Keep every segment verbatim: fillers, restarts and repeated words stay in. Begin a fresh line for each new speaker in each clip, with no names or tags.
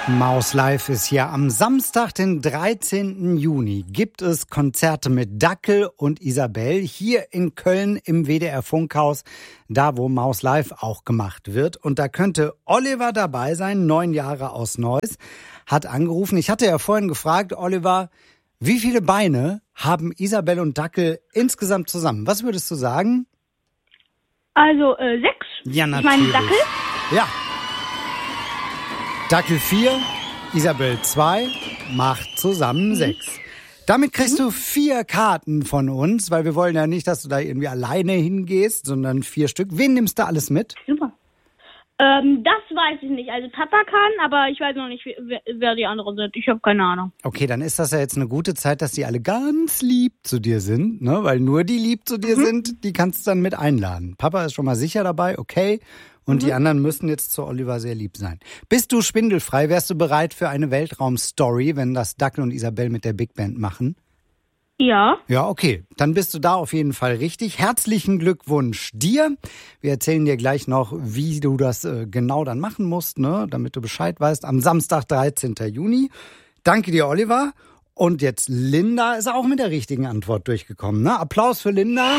Maus Live ist hier. Am Samstag, den dreizehnten Juni, gibt es Konzerte mit Dackel und Isabel hier in Köln im W D R Funkhaus, da wo Maus Live auch gemacht wird. Und da könnte Oliver dabei sein, neun Jahre aus Neuss, hat angerufen. Ich hatte ja vorhin gefragt, Oliver, wie viele Beine haben Isabel und Dackel insgesamt zusammen? Was würdest du sagen?
Also äh, sechs.
Ja, natürlich.
Ich meine Dackel?
Ja. Dackel vier, Isabel zwei, macht zusammen mhm. sechs. Damit kriegst mhm. du vier Karten von uns, weil wir wollen ja nicht, dass du da irgendwie alleine hingehst, sondern vier Stück. Wen nimmst du alles mit?
Super. Ähm, das weiß ich nicht. Also Papa kann, aber ich weiß noch nicht, wer, wer die anderen sind. Ich habe keine Ahnung.
Okay, dann ist das ja jetzt eine gute Zeit, dass die alle ganz lieb zu dir sind, ne? Weil nur die lieb zu dir mhm. sind, die kannst du dann mit einladen. Papa ist schon mal sicher dabei, okay. Und mhm. die anderen müssen jetzt zu Oliver sehr lieb sein. Bist du schwindelfrei? Wärst du bereit für eine Weltraumstory, wenn das Dackel und Isabel mit der Big Band machen?
Ja.
Ja, okay. Dann bist du da auf jeden Fall richtig. Herzlichen Glückwunsch dir. Wir erzählen dir gleich noch, wie du das äh, genau dann machen musst, ne, damit du Bescheid weißt. Am Samstag, dreizehnten Juni. Danke dir, Oliver. Und jetzt Linda ist auch mit der richtigen Antwort durchgekommen, ne? Applaus für Linda.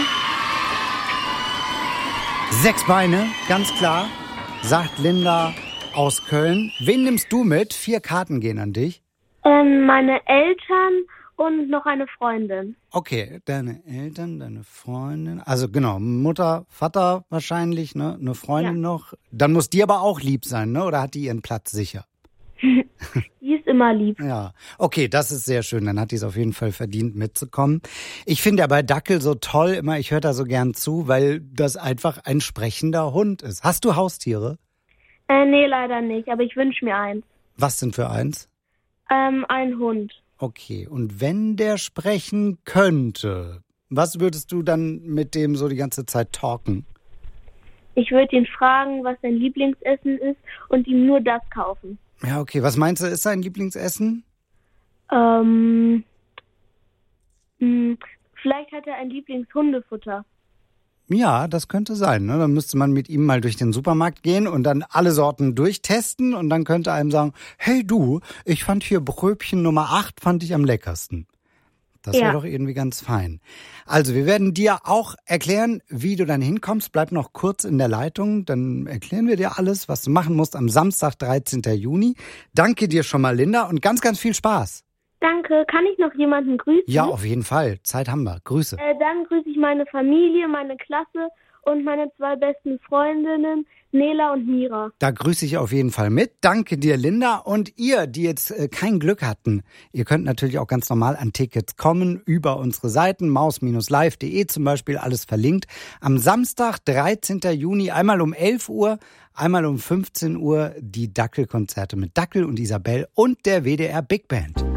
Sechs Beine, ganz klar, sagt Linda aus Köln. Wen nimmst du mit? Vier Karten gehen an dich.
Ähm, meine Eltern und noch eine Freundin.
Okay, deine Eltern, deine Freundin, also genau, Mutter, Vater wahrscheinlich, ne? Eine Freundin ja. noch. Dann muss die aber auch lieb sein, ne? Oder hat die ihren Platz sicher?
Die ist immer lieb.
Ja, okay, das ist sehr schön. Dann hat die es auf jeden Fall verdient, mitzukommen. Ich finde ja bei Dackel so toll immer, ich höre da so gern zu, weil das einfach ein sprechender Hund ist. Hast du Haustiere?
Äh, nee, leider nicht, aber ich wünsche mir eins.
Was denn für eins?
Ähm, ein Hund.
Okay, und wenn der sprechen könnte, was würdest du dann mit dem so die ganze Zeit talken?
Ich würde ihn fragen, was sein Lieblingsessen ist und ihm nur das kaufen.
Ja, okay. Was meinst du, ist sein Lieblingsessen?
Ähm, mh, vielleicht hat er ein Lieblingshundefutter.
Ja, das könnte sein. Ne? Dann müsste man mit ihm mal durch den Supermarkt gehen und dann alle Sorten durchtesten und dann könnte einem sagen, hey du, ich fand hier Bröbchen Nummer acht, fand ich am leckersten. Das wäre ja. doch irgendwie ganz fein. Also wir werden dir auch erklären, wie du dann hinkommst. Bleib noch kurz in der Leitung, dann erklären wir dir alles, was du machen musst am Samstag, dreizehnten Juni. Danke dir schon mal, Linda, und ganz, ganz viel Spaß.
Danke. Kann ich noch jemanden grüßen?
Ja, auf jeden Fall. Zeit haben wir. Grüße.
Äh, dann grüße ich meine Familie, meine Klasse und meine zwei besten Freundinnen, Nela und Mira.
Da grüße ich auf jeden Fall mit. Danke dir, Linda. Und ihr, die jetzt äh, kein Glück hatten, ihr könnt natürlich auch ganz normal an Tickets kommen über unsere Seiten, maus Bindestrich live Punkt de zum Beispiel, alles verlinkt. Am Samstag, dreizehnten Juni, einmal um elf Uhr, einmal um fünfzehn Uhr die Dackelkonzerte mit Dackel und Isabel und der W D R Big Band.